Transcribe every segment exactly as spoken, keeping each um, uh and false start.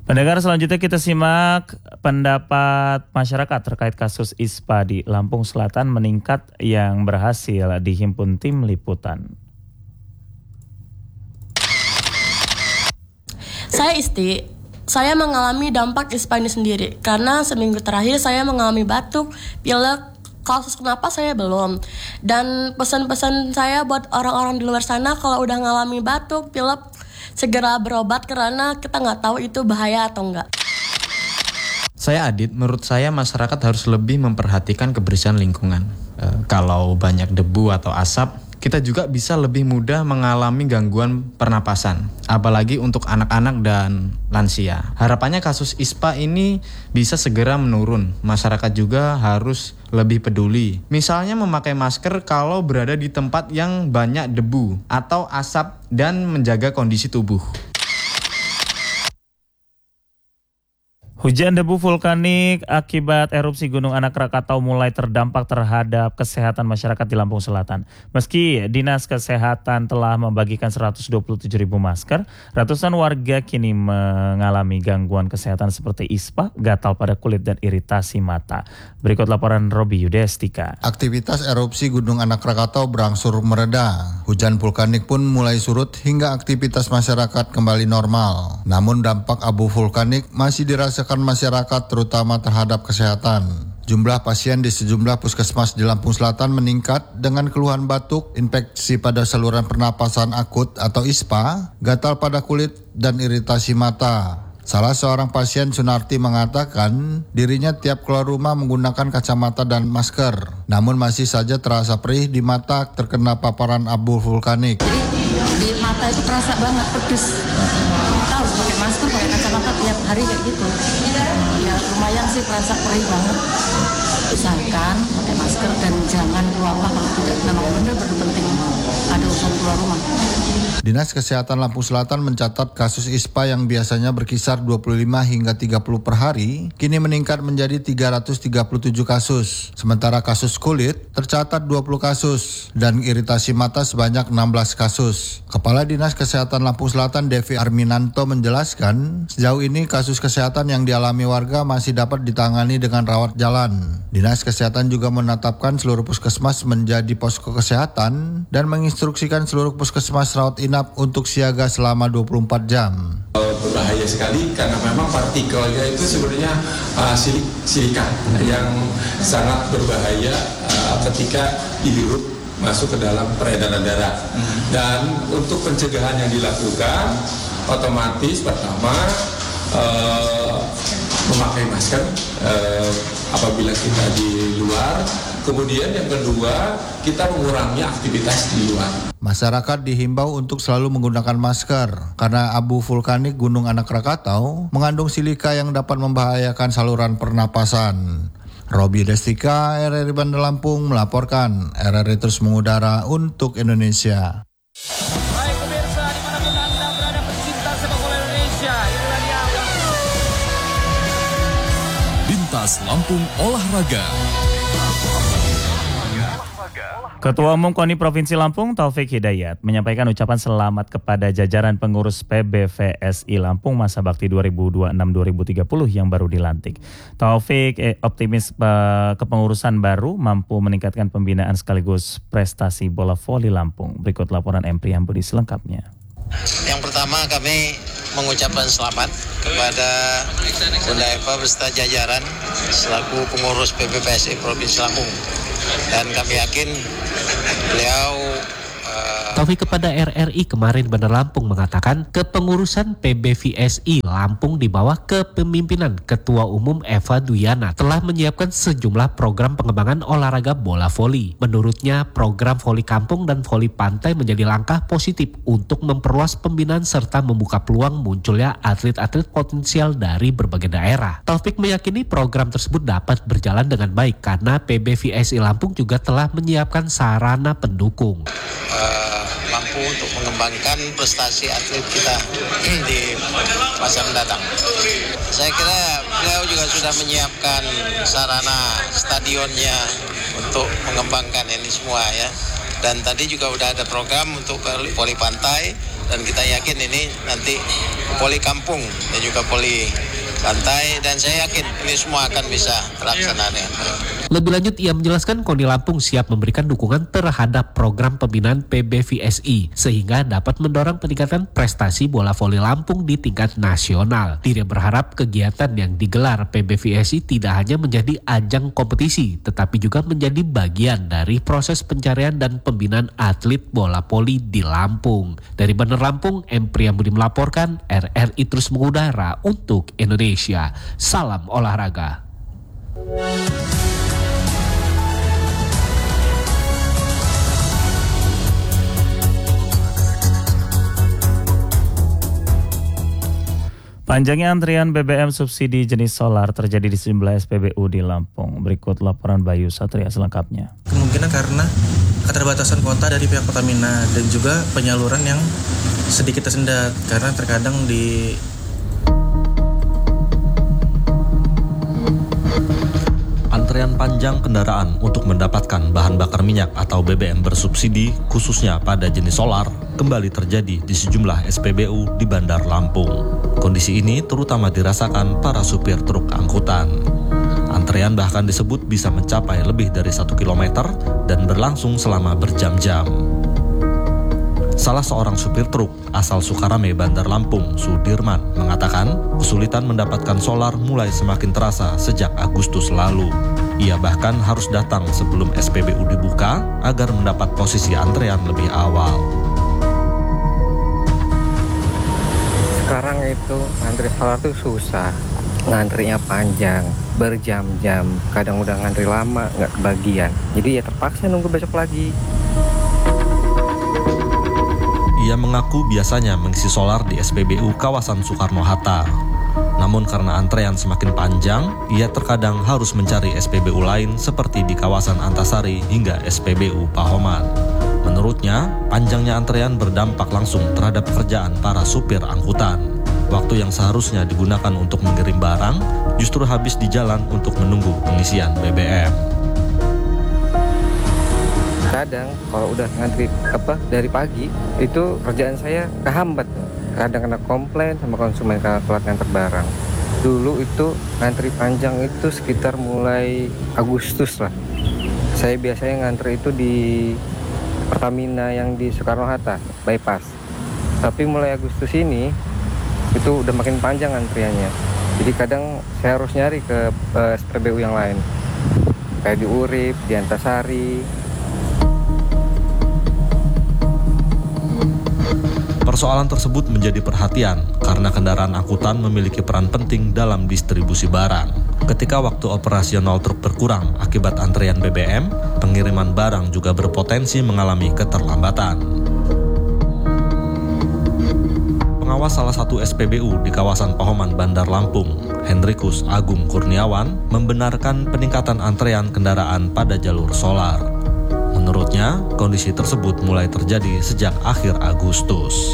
Pendengar, selanjutnya kita simak pendapat masyarakat terkait kasus ISPA di Lampung Selatan meningkat yang berhasil dihimpun tim liputan. Saya Isti, saya mengalami dampak ISPA ini sendiri karena seminggu terakhir saya mengalami batuk, pilek, kasus kenapa saya belum. Dan pesan-pesan saya buat orang-orang di luar sana, kalau udah ngalami batuk, pilek, segera berobat karena kita nggak tahu itu bahaya atau enggak. Saya Adit, menurut saya masyarakat harus lebih memperhatikan kebersihan lingkungan. E, kalau banyak debu atau asap, kita juga bisa lebih mudah mengalami gangguan pernapasan, apalagi untuk anak-anak dan lansia. Harapannya kasus ISPA ini bisa segera menurun. Masyarakat juga harus lebih peduli. Misalnya memakai masker kalau berada di tempat yang banyak debu atau asap dan menjaga kondisi tubuh. Hujan debu vulkanik akibat erupsi Gunung Anak Krakatau mulai terdampak terhadap kesehatan masyarakat di Lampung Selatan. Meski Dinas Kesehatan telah membagikan seratus dua puluh tujuh ribu masker, ratusan warga kini mengalami gangguan kesehatan seperti ISPA, gatal pada kulit dan iritasi mata. Berikut laporan Robi Yudestika. Aktivitas erupsi Gunung Anak Krakatau berangsur mereda. Hujan vulkanik pun mulai surut hingga aktivitas masyarakat kembali normal. Namun dampak abu vulkanik masih dirasakan masyarakat terutama terhadap kesehatan. Jumlah pasien di sejumlah puskesmas di Lampung Selatan meningkat dengan keluhan batuk, infeksi pada saluran pernapasan akut atau ISPA, gatal pada kulit, dan iritasi mata. Salah seorang pasien, Sunarti, mengatakan dirinya tiap keluar rumah menggunakan kacamata dan masker, namun masih saja terasa perih di mata terkena paparan abu vulkanik. Jadi di mata itu terasa banget pedes. Kita harus pakai masker, pakai kacamata tiap hari kayak gitu. Ya lumayan sih terasa perih banget. Usahakan pakai masker dan jangan keluar rumah kalau tidak memang benar-benar penting ada urusan keluar rumah. Dinas Kesehatan Lampung Selatan mencatat kasus ISPA yang biasanya berkisar dua puluh lima hingga tiga puluh per hari, kini meningkat menjadi tiga ratus tiga puluh tujuh kasus. Sementara kasus kulit tercatat dua puluh kasus dan iritasi mata sebanyak enam belas kasus. Kepala Dinas Kesehatan Lampung Selatan, Devi Arminanto, menjelaskan sejauh ini kasus kesehatan yang dialami warga masih dapat ditangani dengan rawat jalan. Dinas Kesehatan juga menetapkan seluruh puskesmas menjadi posko kesehatan dan menginstruksikan seluruh puskesmas rawat inap untuk siaga selama dua puluh empat jam. Berbahaya sekali karena memang partikelnya itu sebenarnya uh, silik, silika yang sangat berbahaya uh, ketika dihirup masuk ke dalam peredaran darah. Dan untuk pencegahan yang dilakukan, otomatis pertama uh, memakai masker uh, apabila kita di luar. Kemudian yang kedua, kita mengurangi aktivitas di luar. Masyarakat dihimbau untuk selalu menggunakan masker karena abu vulkanik Gunung Anak Krakatau mengandung silika yang dapat membahayakan saluran pernapasan. Robi Destika, R R I Bandar Lampung melaporkan. R R I terus mengudara untuk Indonesia. Baik pemirsa, dimanapun Anda berada pecinta sepak bola Indonesia, inilah dia Bintas Lampung Olahraga. Ketua Umum KONI Provinsi Lampung, Taufik Hidayat, menyampaikan ucapan selamat kepada jajaran pengurus P B V S I Lampung masa bakti dua ribu dua puluh enam sampai dua ribu tiga puluh yang baru dilantik. Taufik eh, optimis eh, kepengurusan baru mampu meningkatkan pembinaan sekaligus prestasi bola voli Lampung. Berikut laporan M. Priyambudi selengkapnya. Yang pertama, kami mengucapkan selamat kepada Bunda Eva beserta jajaran selaku pengurus P B V S I Provinsi Lampung. Dan kami yakin beliau uh... Taufik kepada R R I kemarin Bandar Lampung mengatakan kepengurusan P B V S I Lampung di bawah kepemimpinan Ketua Umum Eva Duyana telah menyiapkan sejumlah program pengembangan olahraga bola voli. Menurutnya program voli kampung dan voli pantai menjadi langkah positif untuk memperluas pembinaan serta membuka peluang munculnya atlet-atlet potensial dari berbagai daerah. Taufik meyakini program tersebut dapat berjalan dengan baik karena P B V S I Lampung juga telah menyiapkan sarana pendukung. Uh... mampu untuk mengembangkan prestasi atlet kita di masa mendatang. Saya kira beliau juga sudah menyiapkan sarana stadionnya untuk mengembangkan ini semua ya. Dan tadi juga udah ada program untuk voli pantai dan kita yakin ini nanti poli kampung dan juga poli pantai, dan saya yakin ini semua akan bisa terlaksana dengan baik. Lebih lanjut, ia menjelaskan Koni Lampung siap memberikan dukungan terhadap program pembinaan P B V S I sehingga dapat mendorong peningkatan prestasi bola voli Lampung di tingkat nasional. Dia berharap kegiatan yang digelar P B V S I tidak hanya menjadi ajang kompetisi, tetapi juga menjadi bagian dari proses pencarian dan pembinaan atlet bola voli di Lampung. Dari Bandar Lampung, M. Priyambudi melaporkan, R R I terus mengudara untuk Indonesia. Salam olahraga. Panjangnya antrian B B M subsidi jenis solar terjadi di sejumlah S P B U di Lampung. Berikut laporan Bayu Satria selengkapnya. Kemungkinan karena keterbatasan kuota dari pihak Pertamina dan juga penyaluran yang sedikit tersendat karena terkadang di Antrian panjang kendaraan untuk mendapatkan bahan bakar minyak atau B B M bersubsidi khususnya pada jenis solar kembali terjadi di sejumlah S P B U di Bandar Lampung. Kondisi ini terutama dirasakan para supir truk angkutan. Antrean bahkan disebut bisa mencapai lebih dari satu kilometer dan berlangsung selama berjam-jam. Salah seorang supir truk asal Sukarame, Bandar Lampung, Sudirman, mengatakan kesulitan mendapatkan solar mulai semakin terasa sejak Agustus lalu. Ia bahkan harus datang sebelum S P B U dibuka agar mendapat posisi antrean lebih awal. Sekarang itu ngantri solar tuh susah, ngantrinya panjang, berjam-jam, kadang udah ngantri lama, nggak kebagian. Jadi ya terpaksa nunggu besok lagi. Ia mengaku biasanya mengisi solar di S P B U kawasan Soekarno-Hatta. Namun karena antrean semakin panjang, ia terkadang harus mencari S P B U lain seperti di kawasan Antasari hingga S P B U Pahoman. Menurutnya, panjangnya antrean berdampak langsung terhadap pekerjaan para supir angkutan. Waktu yang seharusnya digunakan untuk mengirim barang, justru habis di jalan untuk menunggu pengisian B B M. Kadang kalau udah ngantri apa dari pagi itu kerjaan saya kehambat, kadang kena komplain sama konsumen karena telat nganter barang. Dulu itu ngantri panjang itu sekitar mulai Agustus lah. Saya biasanya ngantri itu di Pertamina yang di Soekarno-Hatta bypass. Tapi mulai Agustus ini itu udah makin panjang antriannya. Jadi kadang saya harus nyari ke uh, S P B U yang lain, kayak di Urip, di Antasari. Persoalan tersebut menjadi perhatian karena kendaraan angkutan memiliki peran penting dalam distribusi barang. Ketika waktu operasional truk berkurang akibat antrean B B M, pengiriman barang juga berpotensi mengalami keterlambatan. Pengawas salah satu S P B U di kawasan Pahoman, Bandar Lampung, Hendrikus Agung Kurniawan, membenarkan peningkatan antrean kendaraan pada jalur solar. Menurutnya, kondisi tersebut mulai terjadi sejak akhir Agustus.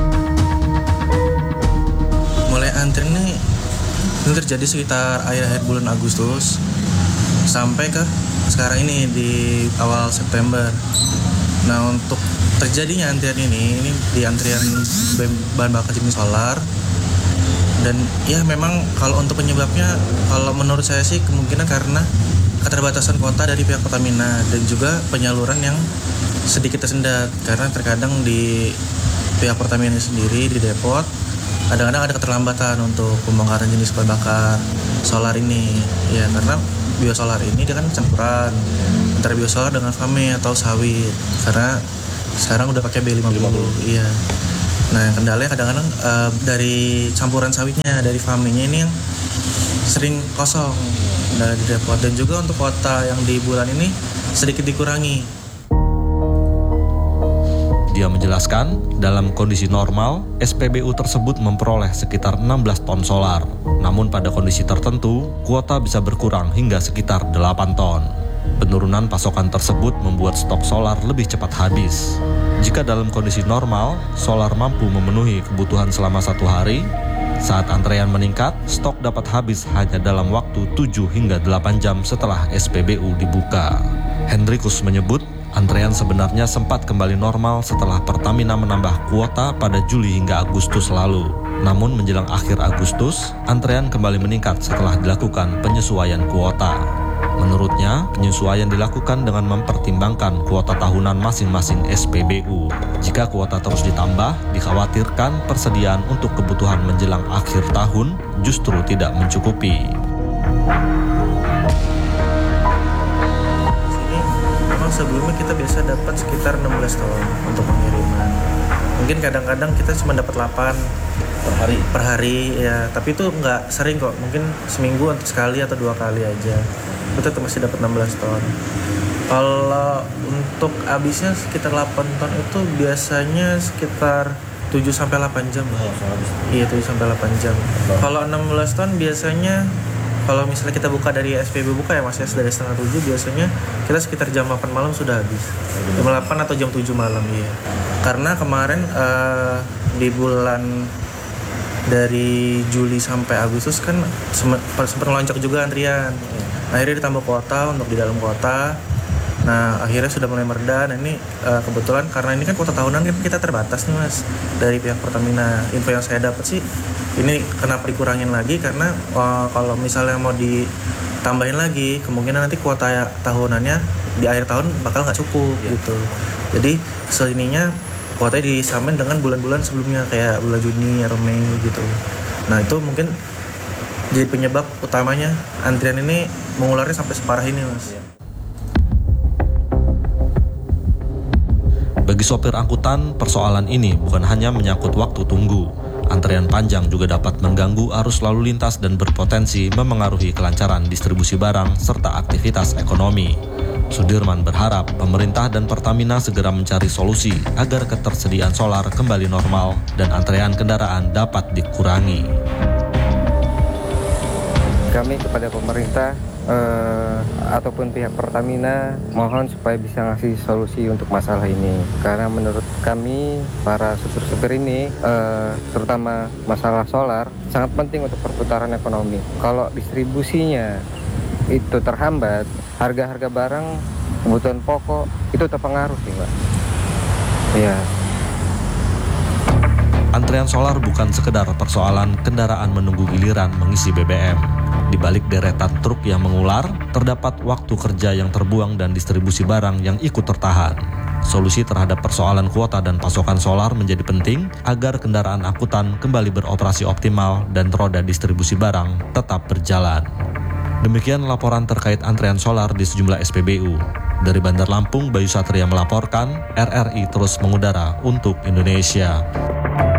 Mulai antri ini, ini terjadi sekitar akhir-akhir bulan Agustus sampai ke sekarang ini di awal September. Nah, untuk terjadinya antrian ini, ini di antrian bahan bakar jenis solar. Dan ya memang kalau untuk penyebabnya, kalau menurut saya sih kemungkinan karena keterbatasan kuota dari pihak Pertamina dan juga penyaluran yang sedikit tersendat karena terkadang di pihak Pertamina sendiri di depot kadang-kadang ada keterlambatan untuk pembongkaran jenis bahan bakar solar ini ya, karena biosolar ini dia kan campuran antara biosolar dengan fame atau sawit karena sekarang udah pakai B lima puluh. Iya. Nah, yang kendalanya kadang-kadang uh, dari campuran sawitnya, dari famenya ini yang sering kosong dari depot, dan juga untuk kuota yang di bulan ini sedikit dikurangi. Dia menjelaskan, dalam kondisi normal, S P B U tersebut memperoleh sekitar enam belas ton solar. Namun pada kondisi tertentu, kuota bisa berkurang hingga sekitar delapan ton. Penurunan pasokan tersebut membuat stok solar lebih cepat habis. Jika dalam kondisi normal, solar mampu memenuhi kebutuhan selama satu hari. Saat antrean meningkat, stok dapat habis hanya dalam waktu tujuh hingga delapan jam setelah S P B U dibuka. Hendrikus menyebut, Antrean sebenarnya sempat kembali normal setelah Pertamina menambah kuota pada Juli hingga Agustus lalu. Namun menjelang akhir Agustus, antrean kembali meningkat setelah dilakukan penyesuaian kuota. Menurutnya, penyesuaian dilakukan dengan mempertimbangkan kuota tahunan masing-masing S P B U. Jika kuota terus ditambah, dikhawatirkan persediaan untuk kebutuhan menjelang akhir tahun justru tidak mencukupi. Sini memang sebelumnya kita biasa dapat sekitar enam belas ton untuk pengiriman. Mungkin kadang-kadang kita cuma dapat delapan per hari. Per hari ya, tapi itu nggak sering kok. Mungkin seminggu untuk sekali atau dua kali aja. Kita tetap masih dapat enam belas ton. Kalau untuk habisnya sekitar delapan ton itu biasanya sekitar tujuh sampai delapan jam. Oh, iya, tujuh sampai delapan jam. Oh. Kalau enam belas ton biasanya kalau misalnya kita buka dari S P B buka ya Mas ya, dari setengah tujuh biasanya kita sekitar jam delapan malam sudah habis. Jam delapan atau jam tujuh malam iya. Karena kemarin uh, di bulan dari Juli sampai Agustus kan sempat melonjak juga antrian. Akhirnya ditambah kuota untuk di dalam kota. Nah akhirnya sudah mulai mereda. Nah ini uh, kebetulan karena ini kan kuota tahunan kan kita terbatas nih Mas dari pihak Pertamina. Info yang saya dapat sih ini kenapa dikurangin lagi karena uh, kalau misalnya mau ditambahin lagi kemungkinan nanti kuota tahunannya di akhir tahun bakal nggak cukup ya. Gitu. Jadi selininya kuotanya disamain dengan bulan-bulan sebelumnya kayak bulan Juni atau Mei gitu. Nah itu mungkin jadi penyebab utamanya antrian ini mengularnya sampai separah ini Mas. Bagi sopir angkutan, persoalan ini bukan hanya menyangkut waktu tunggu. Antrean panjang juga dapat mengganggu arus lalu lintas dan berpotensi memengaruhi kelancaran distribusi barang serta aktivitas ekonomi. Sudirman berharap pemerintah dan Pertamina segera mencari solusi agar ketersediaan solar kembali normal dan antrean kendaraan dapat dikurangi. Kami kepada pemerintah eh, ataupun pihak Pertamina mohon supaya bisa ngasih solusi untuk masalah ini. Karena menurut kami para supir-supir ini eh, terutama masalah solar sangat penting untuk perputaran ekonomi. Kalau distribusinya itu terhambat, harga-harga barang kebutuhan pokok itu terpengaruh sih Mbak. Iya. Antrean solar bukan sekedar persoalan kendaraan menunggu giliran mengisi B B M. Di balik deretan truk yang mengular, terdapat waktu kerja yang terbuang dan distribusi barang yang ikut tertahan. Solusi terhadap persoalan kuota dan pasokan solar menjadi penting agar kendaraan angkutan kembali beroperasi optimal dan roda distribusi barang tetap berjalan. Demikian laporan terkait antrean solar di sejumlah S P B U. Dari Bandar Lampung, Bayu Satria melaporkan, R R I terus mengudara untuk Indonesia.